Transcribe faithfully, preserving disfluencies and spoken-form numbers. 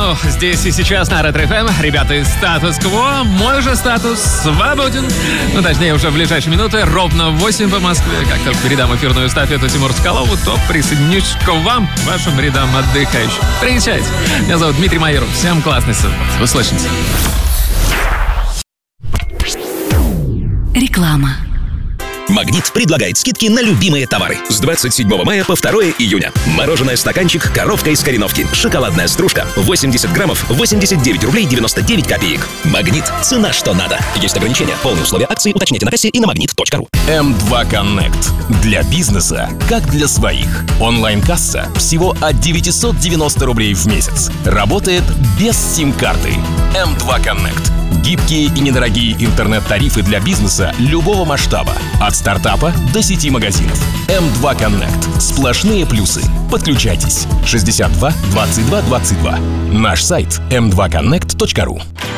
Роману здесь и сейчас на Ретро эф эм. Ребята из Статус-Кво. Мой же статус свободен. Ну, точнее, уже в ближайшие минуты, ровно в восемь по Москве. Как только передам эфирную эстафету Тимуру Соколову, то присоединюсь к вам, вашим рядам отдыхающих. Приезжайте. Меня зовут Дмитрий Майоров. Всем классной субботы. Услышимся. Реклама. «Магнит» предлагает скидки на любимые товары. С двадцать седьмого мая по второе июня. Мороженое стаканчик «Коровка» из Кореновки. Шоколадная стружка. восемьдесят граммов, восемьдесят девять рублей девяносто девять копеек. «Магнит» — цена что надо. Есть ограничения. Полные условия акции уточняйте на кассе и на магнит точка ру. эм два Connect. Для бизнеса, как для своих. Онлайн-касса всего от девятьсот девяносто рублей в месяц. Работает без сим-карты. эм два Connect. Гибкие и недорогие интернет-тарифы для бизнеса любого масштаба. От стартапа до сети магазинов. эм два Connect. Сплошные плюсы. Подключайтесь. шестьдесят два двадцать два двадцать два. Наш сайт эм два коннект точка ру.